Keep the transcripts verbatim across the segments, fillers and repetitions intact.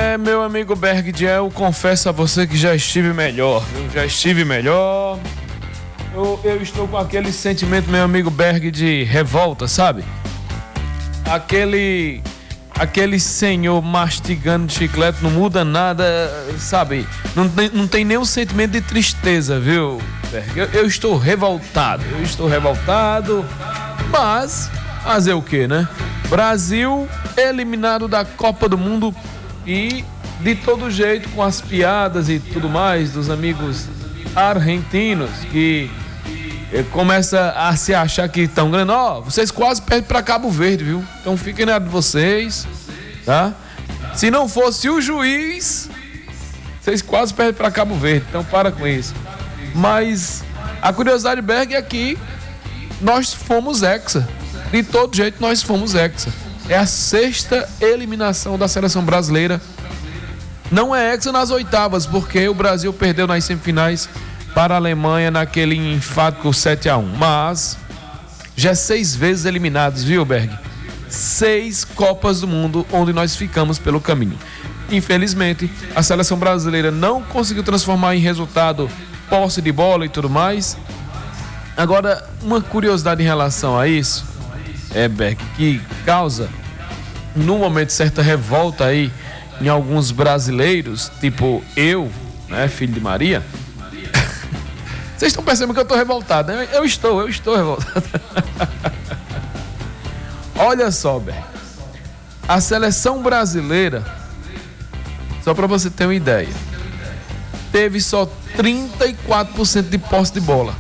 É, meu amigo Berg, eu confesso a você que já estive melhor, viu? Já estive melhor. Eu, eu estou com aquele sentimento, meu amigo Berg, de revolta, sabe? Aquele... Aquele senhor mastigando chiclete, não muda nada, sabe? Não tem, não tem nenhum sentimento de tristeza, viu, Berg? Eu, eu estou revoltado, eu estou revoltado, mas fazer o quê, né? Brasil eliminado da Copa do Mundo e de todo jeito, com as piadas e tudo mais dos amigos argentinos que começa a se achar que estão ganhando. Ó, vocês quase perdem para Cabo Verde, viu? Então fiquem na de vocês, tá? Se não fosse o juiz, vocês quase perdem para Cabo Verde. Então para com isso. Mas a curiosidade, Berg, é que nós fomos hexa. De todo jeito nós fomos hexa. É a sexta eliminação da seleção brasileira. Não é hexa nas oitavas, porque o Brasil perdeu nas semifinais para a Alemanha naquele enfático sete a um, mas já seis vezes eliminados, viu, Berg? Seis Copas do Mundo onde nós ficamos pelo caminho. Infelizmente, a seleção brasileira não conseguiu transformar em resultado posse de bola e tudo mais. Agora, uma curiosidade em relação a isso, é, Berg, que causa, no momento, certa revolta aí em alguns brasileiros, tipo eu, né, filho de Maria. Vocês estão percebendo que eu estou revoltado, né? Eu estou, eu estou revoltado. Olha só, Berg. A seleção brasileira, só para você ter uma ideia, teve só trinta e quatro por cento de posse de bola.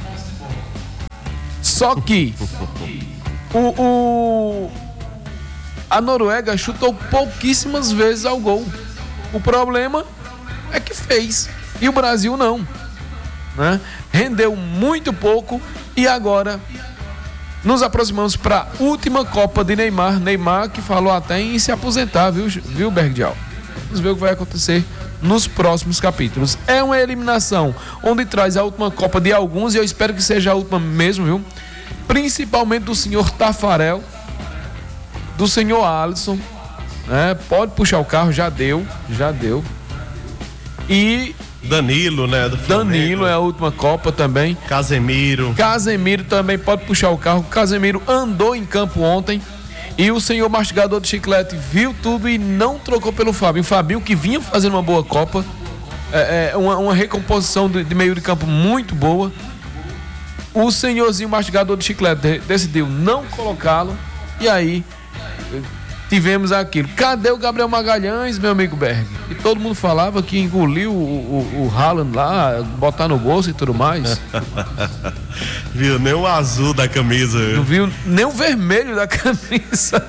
Só que o, o, a Noruega chutou pouquíssimas vezes ao gol. O problema é que fez. E o Brasil não. Né? Rendeu muito pouco e agora nos aproximamos para a última Copa de Neymar. Neymar que falou até em se aposentar, viu, viu Bergdial? Vamos ver o que vai acontecer nos próximos capítulos. É uma eliminação onde traz a última Copa de alguns e eu espero que seja a última mesmo, viu? Principalmente do senhor Tafarel, do senhor Alisson, né? Pode puxar o carro, já deu, já deu. E Danilo, né? Do Danilo é a última Copa também. Casemiro. Casemiro também pode puxar o carro. Casemiro andou em campo ontem e o senhor mastigador de chiclete viu tudo e não trocou pelo Fábio. O Fabinho, que vinha fazendo uma boa Copa, é, é, uma, uma recomposição de, de meio de campo muito boa. O senhorzinho mastigador de chiclete de, decidiu não colocá-lo e aí tivemos aquilo. Cadê o Gabriel Magalhães, meu amigo Berg? E todo mundo falava que engoliu o, o, o Haaland lá, botar no bolso e tudo mais. Viu nem o azul da camisa. Não viu nem o vermelho da camisa.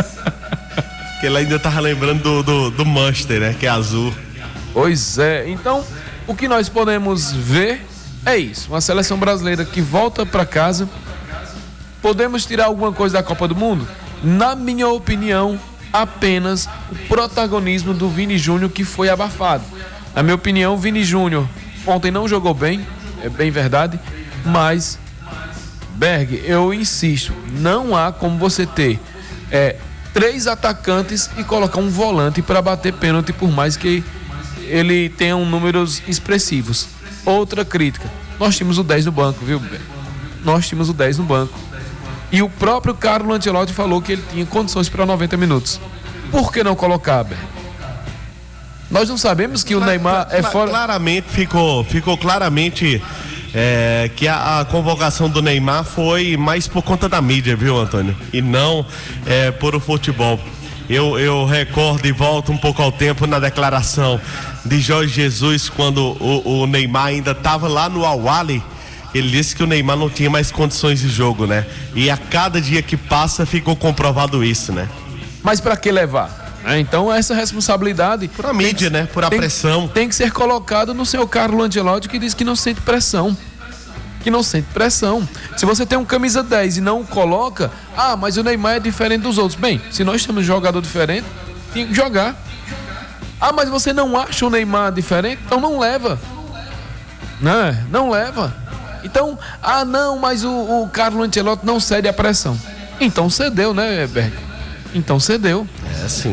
Que ele ainda tava lembrando do, do, do Manchester, né? Que é azul. Pois é. Então, o que nós podemos ver é isso. Uma seleção brasileira que volta para casa. Podemos tirar alguma coisa da Copa do Mundo? Na minha opinião, apenas o protagonismo do Vini Júnior, que foi abafado. Na minha opinião, o Vini Júnior ontem não jogou bem, é bem verdade, mas, Berg, eu insisto, não há como você ter é, três atacantes e colocar um volante para bater pênalti, por mais que ele tenha um números expressivos. Outra crítica, nós tínhamos o dez no banco, viu, Berg? Nós tínhamos o dez no banco. E o próprio Carlo Ancelotti falou que ele tinha condições para noventa minutos. Por que não colocar, Berg? Nós não sabemos que o Neymar é fora... Claramente, ficou, ficou claramente é, que a, a convocação do Neymar foi mais por conta da mídia, viu, Antônio? E não é, por o futebol. Eu, eu recordo e volto um pouco ao tempo na declaração de Jorge Jesus, quando o, o Neymar ainda estava lá no Al-Ahly. Ele disse que o Neymar não tinha mais condições de jogo, né? E a cada dia que passa ficou comprovado isso, né? Mas para que levar? É, então essa responsabilidade... Por a mídia, que, né? Por a tem, pressão. Tem que ser colocado no seu Carlo Ancelotti, que diz que não sente pressão. Que não sente pressão. Se você tem um camisa dez e não o coloca... Ah, mas o Neymar é diferente dos outros. Bem, se nós temos um jogador diferente, tem que jogar. Ah, mas você não acha o Neymar diferente? Então não leva. Não, não leva. Então, ah não, mas o, o Carlo Ancelotti não cede à pressão. Então cedeu, né, Berg? Então cedeu. É, sim.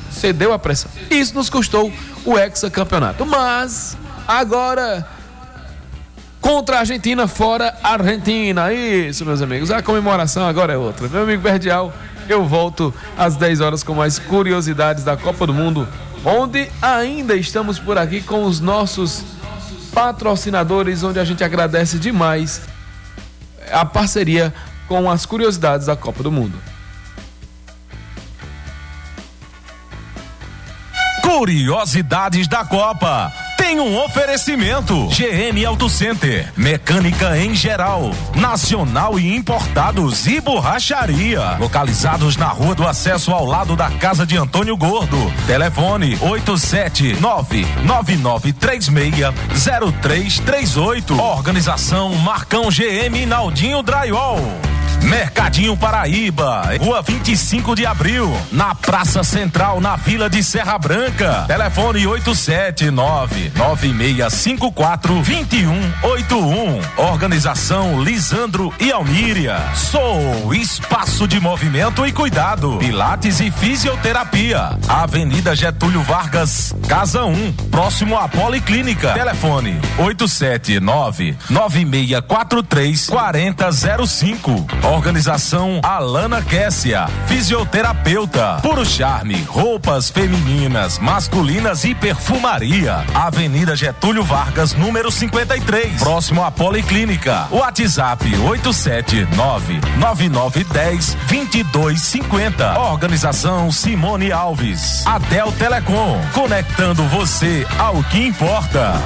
cedeu a pressão. Isso nos custou o hexacampeonato. Mas agora contra a Argentina, fora a Argentina. Isso, meus amigos. A comemoração agora é outra. Meu amigo Berdial, eu volto às dez horas com mais curiosidades da Copa do Mundo, onde ainda estamos por aqui com os nossos patrocinadores, onde a gente agradece demais a parceria com as curiosidades da Copa do Mundo. Curiosidades da Copa. Tem um oferecimento. G M Auto Center, mecânica em geral, nacional e importados e borracharia. Localizados na Rua do Acesso, ao lado da casa de Antônio Gordo. Telefone oito sete nove nove nove três seis zero três três oito. Organização Marcão G M Naldinho Drywall. Mercadinho Paraíba, Rua vinte e cinco de abril, na Praça Central, na Vila de Serra Branca. Telefone oito sete nove nove seis cinco quatro dois um oito um. Organização Lisandro e Almíria. Sou Espaço de Movimento e Cuidado, Pilates e Fisioterapia. Avenida Getúlio Vargas, Casa um, próximo à Policlínica. Telefone oito sete nove nove seis quatro três quatro zero zero cinco. Organização Alana Kessia, fisioterapeuta. Puro Charme, roupas femininas, masculinas e perfumaria. Avenida Getúlio Vargas, número cinquenta e três, próximo à Policlínica. WhatsApp oito sete nove nove nove um zero dois dois cinco zero. Organização Simone Alves. Adel Telecom, conectando você ao que importa.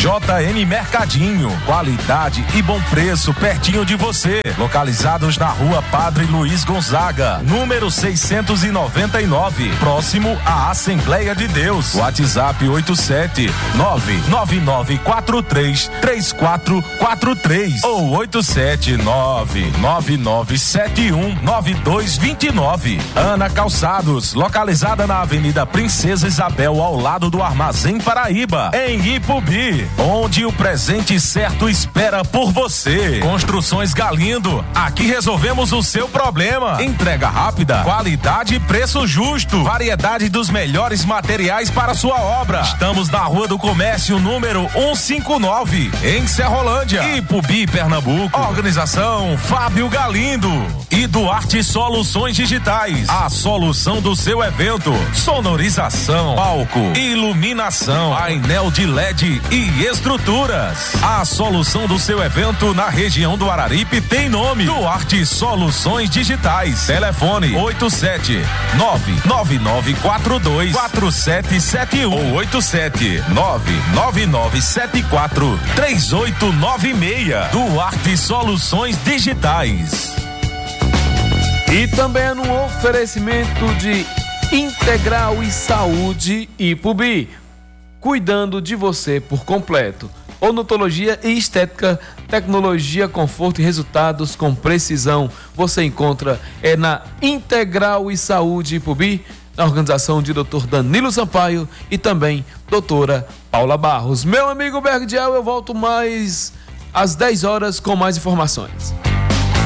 J M Mercadinho, qualidade e bom preço pertinho de você. Localizados na Rua Padre Luiz Gonzaga, número seiscentos e noventa e nove, próximo à Assembleia de Deus. WhatsApp oito sete nove nove nove quatro três três quatro quatro três ou oito sete nove nove nove sete um nove dois dois nove. Ana Calçados, localizada na Avenida Princesa Isabel, ao lado do Armazém Paraíba, em Ipubi, onde o presente certo espera por você. Construções Galindo, aqui resolvemos o seu problema. Entrega rápida, qualidade e preço justo, variedade dos melhores materiais para sua obra. Estamos na Rua do Comércio, número cento e cinquenta e nove, em Serrolândia, Ipubi, Pernambuco. Organização Fábio Galindo e Duarte Soluções Digitais, a solução do seu evento. Sonorização, palco, iluminação, painel de L E D e estruturas. A solução do seu evento na região do Araripe tem nome: Duarte Soluções Digitais. Telefone oito sete nove nove nove quatro dois quatro sete sete um ou oito sete nove nove nove sete quatro três oito nove seis. Duarte Soluções Digitais. E também é no oferecimento de Integral e Saúde Ipubi, cuidando de você por completo. Odontologia e estética, tecnologia, conforto e resultados com precisão. Você encontra é na Integral e Saúde Ipubi, na organização de doutor Danilo Sampaio e também doutora Paula Barros. Meu amigo Bergdiel, eu volto mais às dez horas com mais informações.